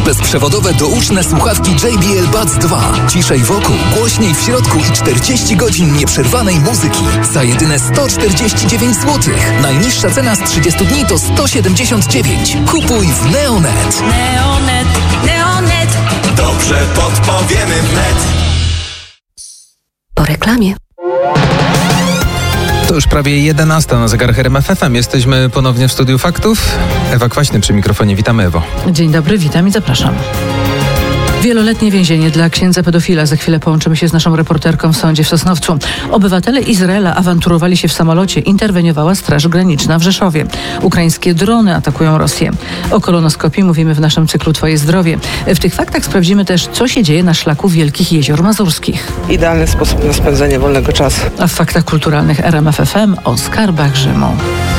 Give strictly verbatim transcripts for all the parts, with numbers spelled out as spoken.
Bezprzewodowe douczne słuchawki J B L Buds dwa. Ciszej wokół, głośniej w środku i czterdzieści godzin nieprzerwanej muzyki. Za jedyne sto czterdzieści dziewięć złotych. Najniższa cena z trzydziestu dni to sto siedemdziesiąt dziewięć. Kupuj w Neonet. Neonet, Neonet. Dobrze podpowiemy wnet. Po reklamie. To już prawie jedenasta na zegarach R M F F M. Jesteśmy ponownie w Studiu Faktów. Ewa Kwaśny przy mikrofonie. Witamy, Ewo. Dzień dobry, witam i zapraszam. Wieloletnie więzienie dla księdza pedofila. Za chwilę połączymy się z naszą reporterką w sądzie w Sosnowcu. Obywatele Izraela awanturowali się w samolocie. Interweniowała Straż Graniczna w Rzeszowie. Ukraińskie drony atakują Rosję. O kolonoskopii mówimy w naszym cyklu Twoje zdrowie. W tych faktach sprawdzimy też, co się dzieje na szlaku Wielkich Jezior Mazurskich. Idealny sposób na spędzenie wolnego czasu. A w faktach kulturalnych R M F F M o skarbach Rzymu.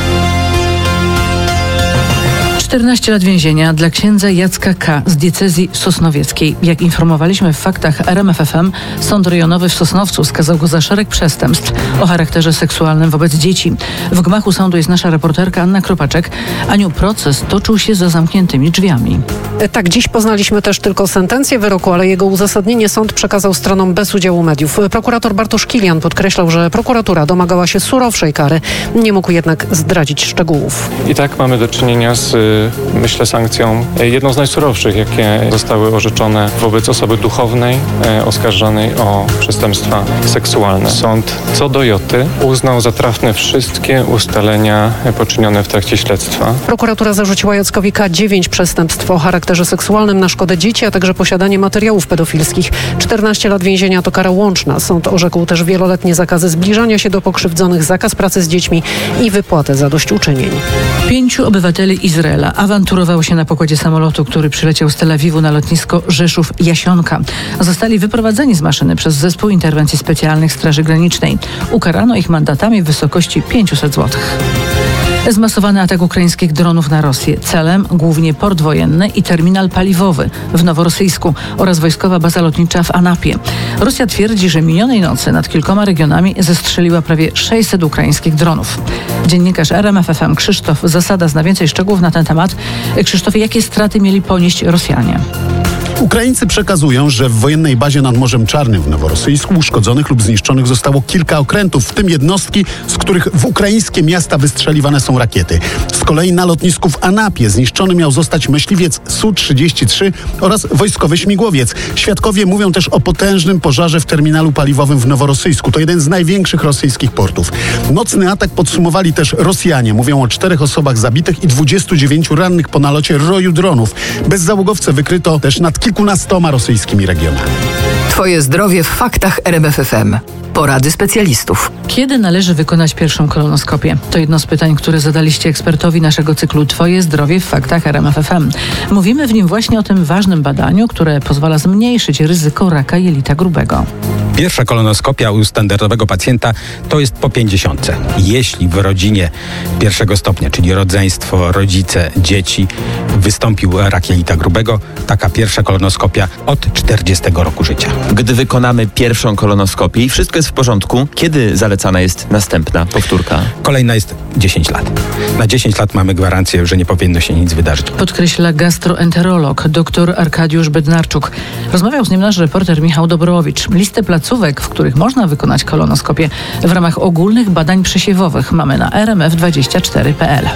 czternaście lat więzienia dla księdza Jacka K. z diecezji sosnowieckiej. Jak informowaliśmy w faktach R M F F M, Sąd Rejonowy w Sosnowcu skazał go za szereg przestępstw o charakterze seksualnym wobec dzieci. W gmachu sądu jest nasza reporterka Anna Kropaczek. Aniu, proces toczył się za zamkniętymi drzwiami. Tak, dziś poznaliśmy też tylko sentencję wyroku, ale jego uzasadnienie sąd przekazał stronom bez udziału mediów. Prokurator Bartosz Kilian podkreślał, że prokuratura domagała się surowszej kary. Nie mógł jednak zdradzić szczegółów. I tak mamy do czynienia z, myślę, sankcją jedną z najsurowszych, jakie zostały orzeczone wobec osoby duchownej oskarżonej o przestępstwa seksualne. Sąd co do joty uznał za trafne wszystkie ustalenia poczynione w trakcie śledztwa. Prokuratura zarzuciła Jackowi K. dziewięć przestępstw o charakterze seksualnym na szkodę dzieci, a także posiadanie materiałów pedofilskich. czternaście lat więzienia to kara łączna. Sąd orzekł też wieloletnie zakazy zbliżania się do pokrzywdzonych, zakaz pracy z dziećmi i wypłatę zadośćuczynień. Pięciu obywateli Izraela awanturowało się na pokładzie samolotu, który przyleciał z Tel Awiwu na lotnisko Rzeszów-Jasionka. Zostali wyprowadzeni z maszyny przez Zespół Interwencji Specjalnych Straży Granicznej. Ukarano ich mandatami w wysokości pięćset złotych. Zmasowany atak ukraińskich dronów na Rosję. Celem głównie port wojenny i terminal paliwowy w Noworosyjsku oraz wojskowa baza lotnicza w Anapie. Rosja twierdzi, że minionej nocy nad kilkoma regionami zestrzeliła prawie sześćset ukraińskich dronów. Dziennikarz R M F F M Krzysztof Zasada zna więcej szczegółów na ten temat. Krzysztofie, jakie straty mieli ponieść Rosjanie? Ukraińcy przekazują, że w wojennej bazie nad Morzem Czarnym w Noworosyjsku uszkodzonych lub zniszczonych zostało kilka okrętów, w tym jednostki, z których w ukraińskie miasta wystrzeliwane są rakiety. Z kolei na lotnisku w Anapie zniszczony miał zostać myśliwiec S U trzydzieści trzy oraz wojskowy śmigłowiec. Świadkowie mówią też o potężnym pożarze w terminalu paliwowym w Noworosyjsku. To jeden z największych rosyjskich portów. Nocny atak podsumowali też Rosjanie. Mówią o czterech osobach zabitych i dwudziestu dziewięciu rannych po nalocie roju dronów. Bezzałogowce wykryto też nad kilkunastoma rosyjskimi regionami. Twoje zdrowie w faktach R M F F M. Porady specjalistów. Kiedy należy wykonać pierwszą kolonoskopię? To jedno z pytań, które zadaliście ekspertowi naszego cyklu Twoje zdrowie w faktach R M F F M. Mówimy w nim właśnie o tym ważnym badaniu, które pozwala zmniejszyć ryzyko raka jelita grubego. Pierwsza kolonoskopia u standardowego pacjenta to jest po pięćdziesiątce. Jeśli w rodzinie pierwszego stopnia, czyli rodzeństwo, rodzice, dzieci, wystąpił rak jelita grubego, taka pierwsza kolonoskopia od czterdziestego roku życia. Gdy wykonamy pierwszą kolonoskopię i wszystko jest w porządku, kiedy zalecana jest następna powtórka? Kolejna jest dziesięć lat. Na dziesięć lat mamy gwarancję, że nie powinno się nic wydarzyć. Podkreśla gastroenterolog dr Arkadiusz Bednarczuk. Rozmawiał z nim nasz reporter Michał Dobrowicz. Listę placówek, w których można wykonać kolonoskopię w ramach ogólnych badań przesiewowych mamy na r m f dwadzieścia cztery kropka p l.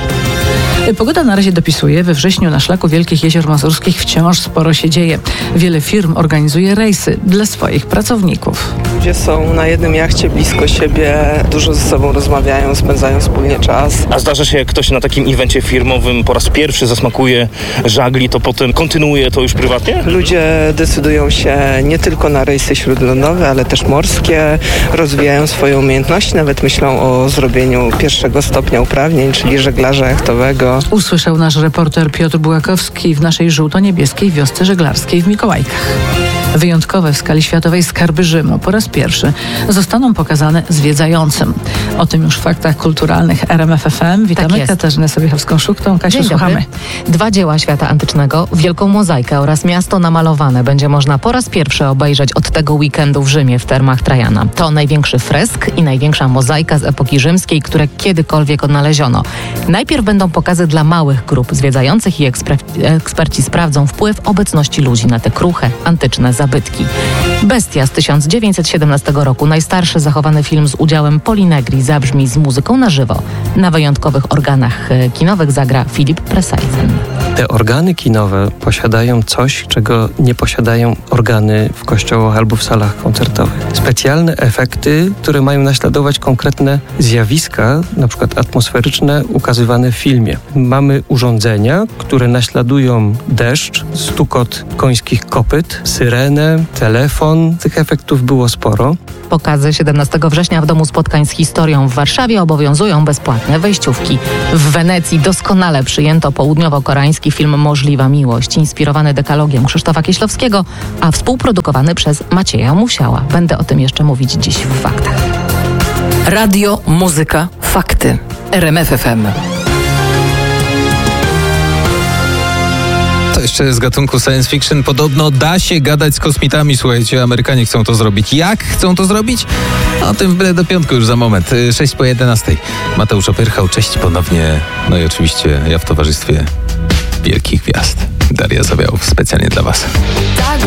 Pogoda na razie dopisuje. We wrześniu na szlaku Wielkich Jezior Mazurskich wciąż sporo się dzieje. Wiele firm organizuje rejsy dla swoich pracowników. Ludzie są na jednym jachcie blisko siebie, dużo ze sobą rozmawiają, spędzają wspólnie czas. A zdarza się, jak ktoś na takim evencie firmowym po raz pierwszy zasmakuje żagli, to potem kontynuuje to już prywatnie? Ludzie decydują się nie tylko na rejsy śródlądowe, ale też morskie, rozwijają swoje umiejętności, nawet myślą o zrobieniu pierwszego stopnia uprawnień, czyli żeglarza jachtowego. Usłyszał nasz reporter Piotr Bułakowski w naszej żółto-niebieskiej wiosce żeglarskiej w Mikołajkach. Wyjątkowe w skali światowej skarby Rzymu po raz pierwszy zostaną pokazane zwiedzającym. O tym już w faktach kulturalnych R M F F M. Witamy Tak jest. Katarzynę Sobiechowską-Szuchtą. Kasiu, Dzień słuchamy. dobry. Dwa dzieła świata antycznego, Wielką Mozaikę oraz Miasto namalowane będzie można po raz pierwszy obejrzeć od tego weekendu w Rzymie w termach Trajana. To największy fresk i największa mozaika z epoki rzymskiej, które kiedykolwiek odnaleziono. Najpierw będą pokazy dla małych grup zwiedzających i eksper- eksperci sprawdzą wpływ obecności ludzi na te kruche, antyczne zabytki. Bestia z tysiąc dziewięćset siedemnastego roku, najstarszy zachowany film z udziałem Polinegri, zabrzmi z muzyką na żywo. Na wyjątkowych organach kinowych zagra Filip Presaidzen. Te organy kinowe posiadają coś, czego nie posiadają organy w kościołach albo w salach koncertowych. Specjalne efekty, które mają naśladować konkretne zjawiska, na przykład atmosferyczne, ukazywane w filmie. Mamy urządzenia, które naśladują deszcz, stukot końskich kopyt, syrenę, telefon. Tych efektów było sporo. Pokazy siedemnastego września w Domu Spotkań z Historią w Warszawie obowiązują bezpłatne wejściówki. W Wenecji doskonale przyjęto południowo-koreański film Możliwa Miłość, inspirowany dekalogiem Krzysztofa Kieślowskiego, a współprodukowany przez Macieja Musiała. Będę o tym jeszcze mówić dziś w faktach. Radio, muzyka, fakty. R M F F M. To jeszcze z gatunku science fiction. Podobno da się gadać z kosmitami. Słuchajcie, Amerykanie chcą to zrobić. Jak chcą to zrobić? O tym wbrew do piątku już za moment. sześć po jedenastej. Mateusz Opyrchał, cześć ponownie. No i oczywiście ja w towarzystwie wielkich gwiazd. Daria Zawiałow, specjalnie dla was.